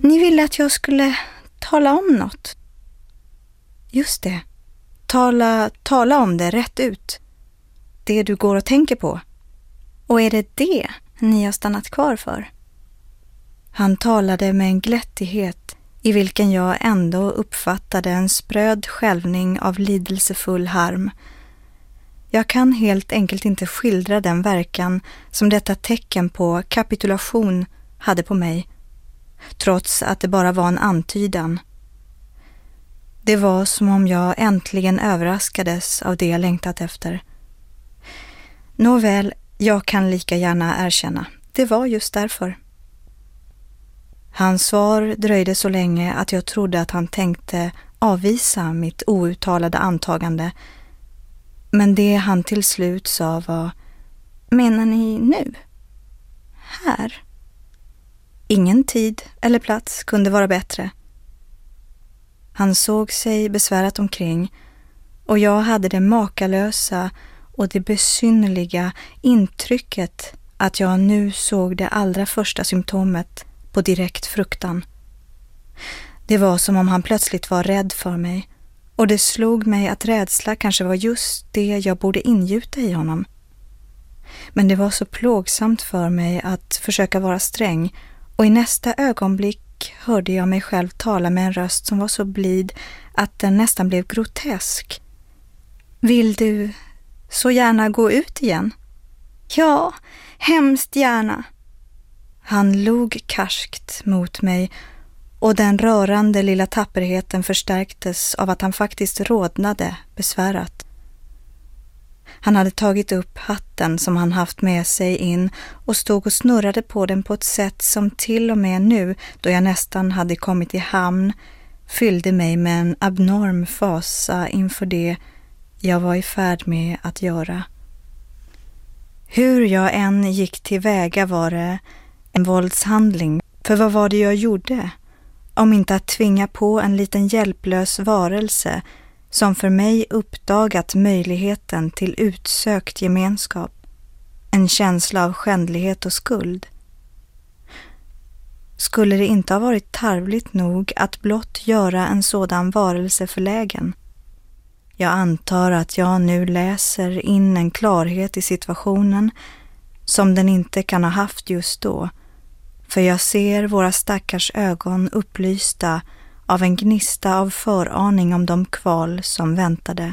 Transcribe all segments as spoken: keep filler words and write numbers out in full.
Ni ville att jag skulle tala om något. Just det. Tala, tala om det rätt ut. Det du går och tänker på. Och är det det ni har stannat kvar för? Han talade med en glättighet i vilken jag ändå uppfattade en spröd skälvning av lidelsefull harm. Jag kan helt enkelt inte skildra den verkan som detta tecken på kapitulation hade på mig, trots att det bara var en antydan. Det var som om jag äntligen överraskades av det jag längtat efter. Nåväl, jag kan lika gärna erkänna. Det var just därför. Hans svar dröjde så länge att jag trodde att han tänkte avvisa mitt outtalade antagande. Men det han till slut sa var: menar ni nu? Här? Ingen tid eller plats kunde vara bättre. Han såg sig besvärat omkring och jag hade det makalösa och det besynnerliga intrycket att jag nu såg det allra första symptomet på direkt fruktan. Det var som om han plötsligt var rädd för mig, och det slog mig att rädsla kanske var just det jag borde ingjuta i honom. Men det var så plågsamt för mig att försöka vara sträng, och i nästa ögonblick hörde jag mig själv tala med en röst som var så blid att den nästan blev grotesk. Vill du så gärna gå ut igen? Ja, hemskt gärna. Han log karskt mot mig, och den rörande lilla tapperheten förstärktes av att han faktiskt rodnade besvärat. Han hade tagit upp hatten som han haft med sig in och stod och snurrade på den på ett sätt som till och med nu, då jag nästan hade kommit i hamn, fyllde mig med en abnorm fasa inför det jag var i färd med att göra. Hur jag än gick tillväga var det en våldshandling, för vad var det jag gjorde? Om inte att tvinga på en liten hjälplös varelse som för mig uppdagat möjligheten till utsökt gemenskap, en känsla av skändlighet och skuld. Skulle det inte ha varit tarvligt nog att blott göra en sådan varelse förlägen? Jag antar att jag nu läser in en klarhet i situationen som den inte kan ha haft just då, för jag ser våra stackars ögon upplysta av en gnista av föraning om de kval som väntade.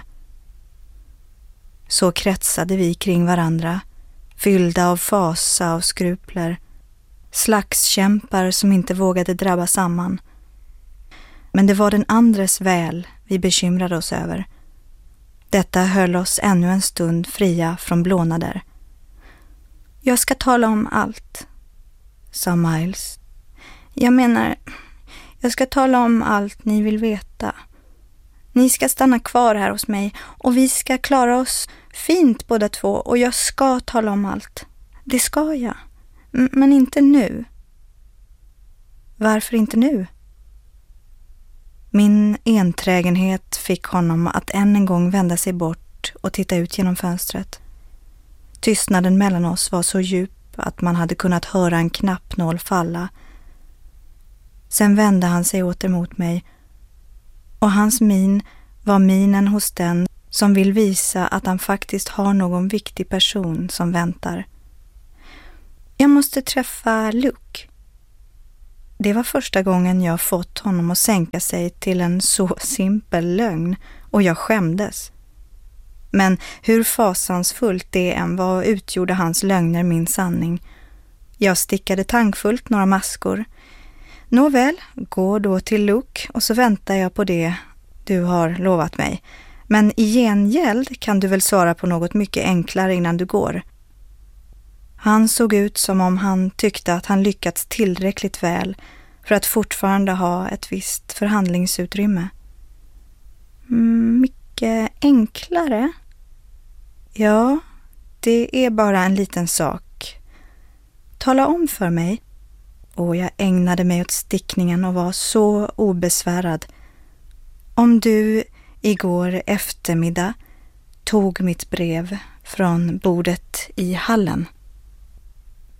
Så kretsade vi kring varandra, fyllda av fasa och skrupler, slagskämpar som inte vågade drabba samman. Men det var den andres väl vi bekymrade oss över. Detta höll oss ännu en stund fria från blånader. Jag ska tala om allt, sa Miles. Jag menar, jag ska tala om allt ni vill veta. Ni ska stanna kvar här hos mig och vi ska klara oss fint båda två, och jag ska tala om allt. Det ska jag. M- men inte nu. Varför inte nu? Min enträgenhet fick honom att än en gång vända sig bort och titta ut genom fönstret. Tystnaden mellan oss var så djup att man hade kunnat höra en knappnål falla. Sen vände han sig åter mot mig, och hans min var minen hos den som vill visa att han faktiskt har någon viktig person som väntar. Jag måste träffa Luke. Det var första gången jag fått honom att sänka sig till en så simpel lögn, och jag skämdes. Men hur fasansfullt det än var utgjorde hans lögner min sanning. Jag stickade tankfullt några maskor. Nåväl, gå då till Luke och så väntar jag på det du har lovat mig. Men i gengäld kan du väl svara på något mycket enklare innan du går. Han såg ut som om han tyckte att han lyckats tillräckligt väl för att fortfarande ha ett visst förhandlingsutrymme. Mm, mycket enklare? Ja, det är bara en liten sak. Tala om för mig. Och jag ägnade mig åt stickningen och var så obesvärad. Om du igår eftermiddag tog mitt brev från bordet i hallen.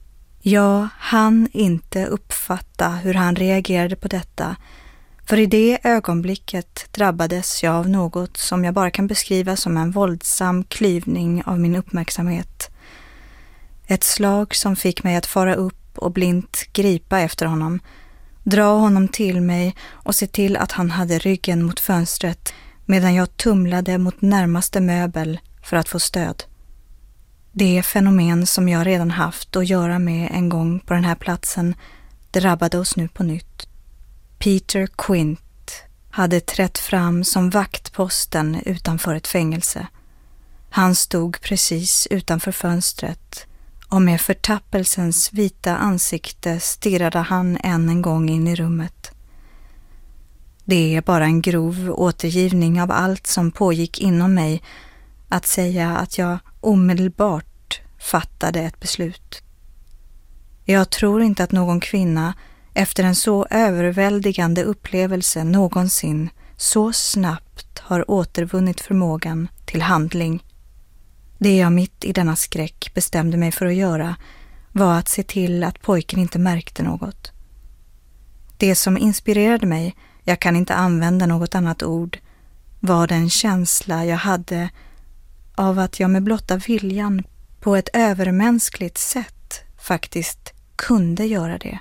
Jag hann inte uppfatta hur han reagerade på detta, för i det ögonblicket drabbades jag av något som jag bara kan beskriva som en våldsam klyvning av min uppmärksamhet. Ett slag som fick mig att fara upp och blint gripa efter honom, dra honom till mig och se till att han hade ryggen mot fönstret medan jag tumlade mot närmaste möbel för att få stöd. Det fenomen som jag redan haft att göra med en gång på den här platsen drabbade oss nu på nytt. Peter Quint hade trätt fram som vaktposten utanför ett fängelse. Han stod precis utanför fönstret och med förtappelsens vita ansikte stirrade han än en gång in i rummet. Det är bara en grov återgivning av allt som pågick inom mig att säga att jag omedelbart fattade ett beslut. Jag tror inte att någon kvinna efter en så överväldigande upplevelse någonsin så snabbt har återvunnit förmågan till handling. Det jag mitt i denna skräck bestämde mig för att göra var att se till att pojken inte märkte något. Det som inspirerade mig, jag kan inte använda något annat ord, var den känsla jag hade av att jag med blotta viljan på ett övermänskligt sätt faktiskt kunde göra det.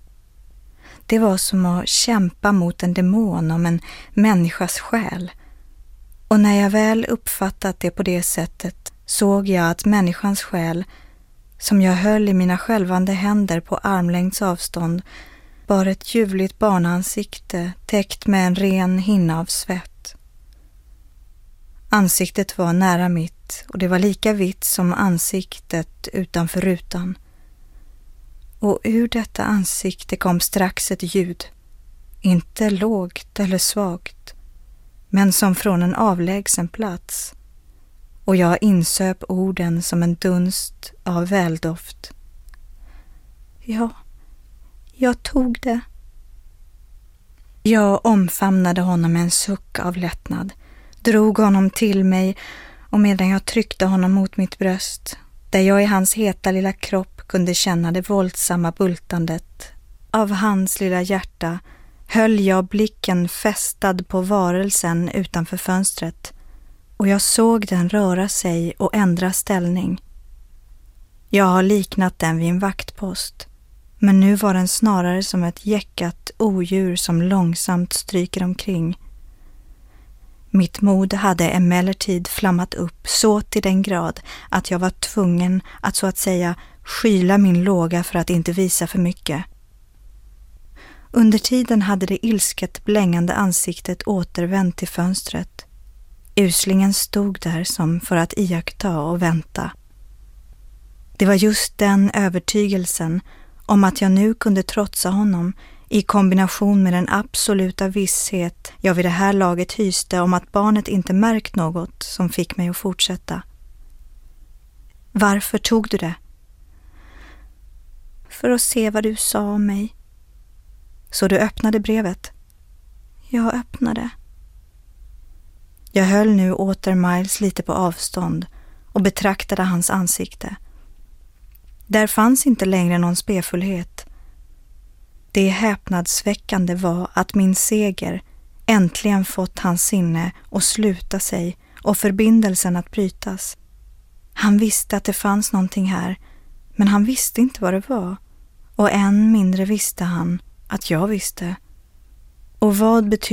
Det var som att kämpa mot en demon om en människas själ. Och när jag väl uppfattat det på det sättet såg jag att människans själ, som jag höll i mina skälvande händer på armlängds avstånd, bar ett ljuvligt barnansikte täckt med en ren hinna av svett. Ansiktet var nära mitt och det var lika vitt som ansiktet utanför rutan. Och ur detta ansikte kom strax ett ljud, inte lågt eller svagt, men som från en avlägsen plats. Och jag insöp orden som en dunst av väldoft. Ja, jag tog det. Jag omfamnade honom med en suck av lättnad, drog honom till mig och medan jag tryckte honom mot mitt bröst, där jag i hans heta lilla kropp kunde känna det våldsamma bultandet av hans lilla hjärta, höll jag blicken fästad på varelsen utanför fönstret och jag såg den röra sig och ändra ställning. Jag har liknat den vid en vaktpost, men nu var den snarare som ett jäckat odjur som långsamt stryker omkring. Mitt mod hade emellertid flammat upp så till den grad att jag var tvungen att så att säga skyla min låga för att inte visa för mycket. Under tiden hade det ilsket blängande ansiktet återvänt till fönstret. Uslingen stod där som för att iaktta och vänta. Det var just den övertygelsen om att jag nu kunde trotsa honom i kombination med den absoluta visshet jag vid det här laget hyste om att barnet inte märkt något som fick mig att fortsätta. Varför tog du det? För att se vad du sa om mig. Så du öppnade brevet? Jag öppnade. Jag höll nu åter Miles lite på avstånd och betraktade hans ansikte. Där fanns inte längre någon spefullhet. Det häpnadsväckande var att min seger äntligen fått hans sinne att sluta sig och förbindelsen att brytas. Han visste att det fanns någonting här, men han visste inte vad det var. Och än mindre visste han att jag visste. Och vad betyder